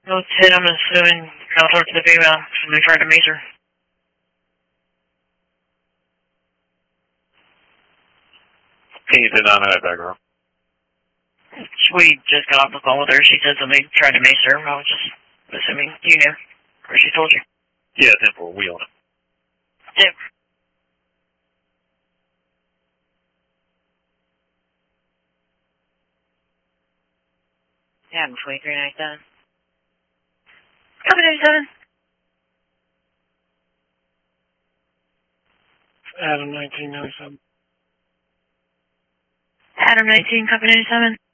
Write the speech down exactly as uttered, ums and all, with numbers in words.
No, Ted, I'm assuming I'll talk to the female. Somebody tried to meet her. Can you sit down in that back room? We just got off the phone with her. She said somebody tried to meet her. I was just assuming you knew. Or she told you. Yeah, Temple, we own it. Yep. Adam twenty-three ninety-seven. Copy ninety-seven. Adam nineteen ninety-seven. Adam nineteen, copy ninety-seven.